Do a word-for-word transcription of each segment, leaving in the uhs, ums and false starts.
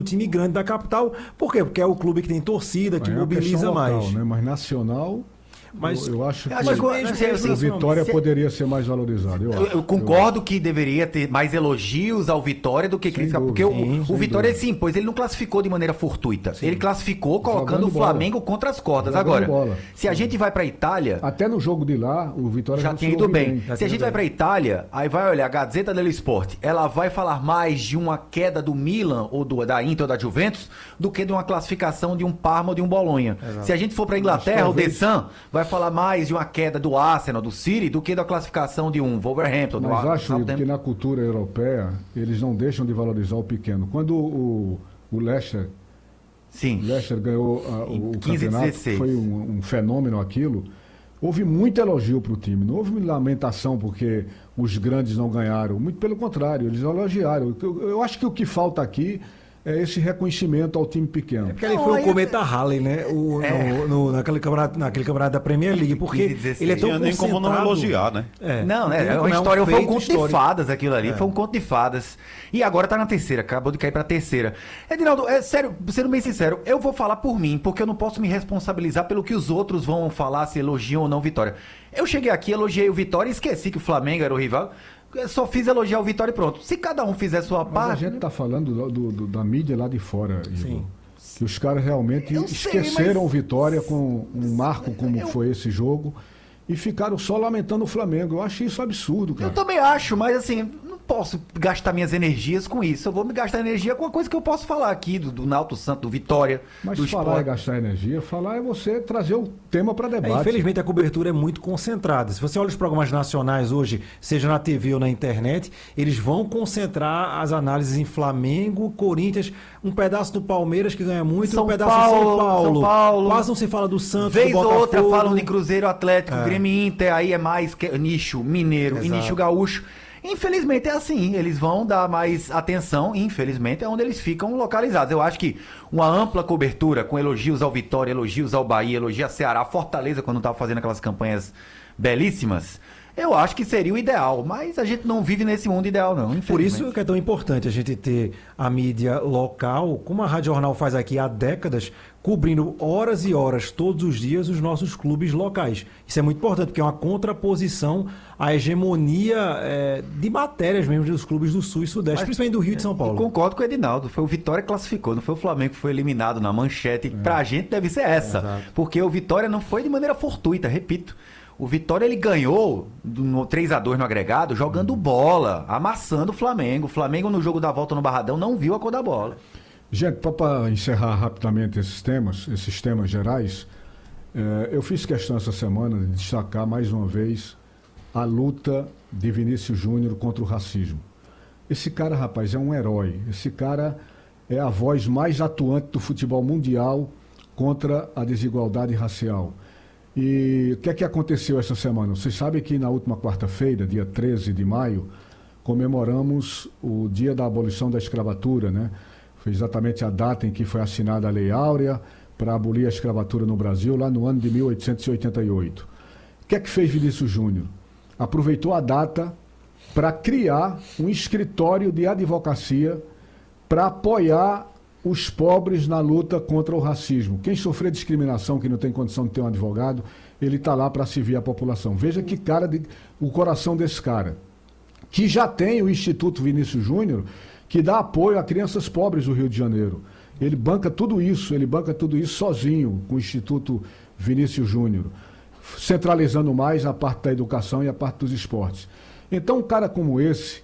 time grande da capital. Por quê? Porque é o clube que tem torcida, que é mobiliza local, mais. Né? Mas nacional, Mas eu, eu acho que eu acho que o, assim, o Vitória se, poderia ser mais valorizado. Eu, eu, acho, eu concordo eu que deveria ter mais elogios ao Vitória do que crítica, porque dúvida, o, sim, o Vitória dúvida. sim, pois ele não classificou de maneira fortuita. Sim. Ele classificou colocando Jogando o Flamengo bola. Contra as cordas. Jogando Agora, bola. se a gente vai para Itália, até no jogo de lá, o Vitória já tinha ido bem. bem. Se a gente bem. vai para Itália, aí vai olhar a Gazzetta dello Sport, ela vai falar mais de uma queda do Milan ou do, da Inter ou da Juventus do que de uma classificação de um Parma ou de um Bolonha. Exato. Se a gente for para Inglaterra, talvez... o The Sun vai falar mais de uma queda do Arsenal, do City, do que da classificação de um Wolverhampton. Mas do acho Ar... que na cultura europeia eles não deixam de valorizar o pequeno. Quando o, o Leicester, Sim. o Leicester ganhou a, o quinze, campeonato, dezesseis. Foi um, um fenômeno aquilo. Houve muito elogio para o time, não houve lamentação porque os grandes não ganharam. Muito pelo contrário, eles elogiaram. Eu, eu acho que o que falta aqui é esse reconhecimento ao time pequeno. É porque ele foi o cometa Halley, né? O, é. no, no, naquele, campeonato, naquele campeonato da Premier League, porque ele é tão nem como não elogiar, né? É. Não, é, é uma história, é um foi um conto histórico. de fadas aquilo ali, é. foi um conto de fadas. E agora tá na terceira, acabou de cair pra terceira. Edinaldo, é sério, sendo bem sincero, eu vou falar por mim, porque eu não posso me responsabilizar pelo que os outros vão falar, se elogiam ou não Vitória. Eu cheguei aqui, elogiei o Vitória e esqueci que o Flamengo era o rival. Eu só fiz elogiar o Vitória e pronto. Se cada um fizer sua Mas parte... a gente tá falando do, do, do, da mídia lá de fora, Igor. Sim. Que os caras realmente eu esqueceram sei, mas... Vitória com um marco como eu... foi esse jogo e ficaram só lamentando o Flamengo. Eu acho isso absurdo, cara. Eu também acho, mas assim, não posso gastar minhas energias com isso. Eu vou me gastar energia com uma coisa que eu posso falar aqui, do, do Náutico Santo, do Vitória, mas do falar Sport. é gastar energia, falar é você trazer o tema para debate. É, infelizmente a cobertura é muito concentrada. Se você olha os programas nacionais hoje, seja na T V ou na internet, eles vão concentrar as análises em Flamengo, Corinthians, um pedaço do Palmeiras que ganha muito, São um pedaço Paulo, de São Paulo. São Paulo. Quase não se fala do Santos, Vez do ou Botafogo. outra falam de Cruzeiro, Atlético, É. Grêmio, Inter, aí é mais que, nicho mineiro Exato. e nicho gaúcho. Infelizmente é assim, eles vão dar mais atenção, infelizmente é onde eles ficam localizados. Eu acho que uma ampla cobertura com elogios ao Vitória, elogios ao Bahia, elogios ao Ceará, Fortaleza quando estava fazendo aquelas campanhas belíssimas, eu acho que seria o ideal, mas a gente não vive nesse mundo ideal não, infelizmente. Por isso que é tão importante a gente ter a mídia local, como a Rádio Jornal faz aqui há décadas, cobrindo horas e horas, todos os dias, os nossos clubes locais. Isso é muito importante, porque é uma contraposição à hegemonia é, de matérias mesmo dos clubes do Sul e Sudeste, mas, principalmente do Rio e de São Paulo. Eu concordo com o Edinaldo, foi o Vitória que classificou, não foi o Flamengo que foi eliminado na manchete. É. Pra gente deve ser essa, é, porque o Vitória não foi de maneira fortuita, repito. O Vitória ele ganhou no três a dois no agregado, jogando bola, amassando o Flamengo. O Flamengo no jogo da volta no Barradão não viu a cor da bola. Gente, para encerrar rapidamente esses temas, esses temas gerais, eh, eu fiz questão essa semana de destacar mais uma vez a luta de Vinícius Júnior contra o racismo. Esse cara, rapaz, é um herói. Esse cara é a voz mais atuante do futebol mundial contra a desigualdade racial. E o que é que aconteceu essa semana? Vocês sabem que na última quarta-feira, dia treze de maio, comemoramos o dia da abolição da escravatura, né? Foi exatamente a data em que foi assinada a Lei Áurea para abolir a escravatura no Brasil, lá no ano de mil oitocentos e oitenta e oito. O que é que fez Vinícius Júnior? Aproveitou a data para criar um escritório de advocacia para apoiar os pobres na luta contra o racismo. Quem sofrer discriminação, que não tem condição de ter um advogado, ele está lá para servir a população. Veja que cara, de, o coração desse cara. Que já tem o Instituto Vinícius Júnior, que dá apoio a crianças pobres do Rio de Janeiro. Ele banca tudo isso, ele banca tudo isso sozinho, com o Instituto Vinícius Júnior, centralizando mais a parte da educação e a parte dos esportes. Então, um cara como esse,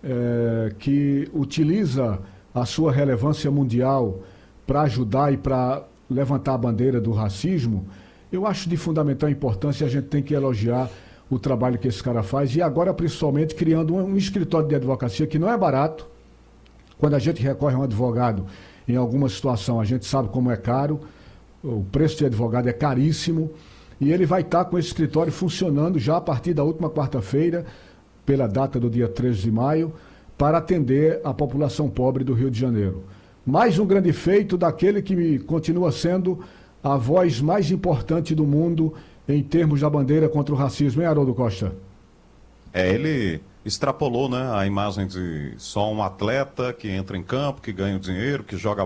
é, que utiliza a sua relevância mundial para ajudar e para levantar a bandeira do racismo, eu acho de fundamental importância, a gente tem que elogiar o trabalho que esse cara faz, e agora principalmente criando um, um escritório de advocacia que não é barato. Quando a gente recorre a um advogado em alguma situação, a gente sabe como é caro, o preço de advogado é caríssimo, e ele vai estar com esse escritório funcionando já a partir da última quarta-feira, pela data do dia treze de maio, para atender a população pobre do Rio de Janeiro. Mais um grande feito daquele que continua sendo a voz mais importante do mundo em termos da bandeira contra o racismo, hein, Haroldo Costa? É, ele extrapolou, né, a imagem de só um atleta que entra em campo, que ganha o dinheiro, que joga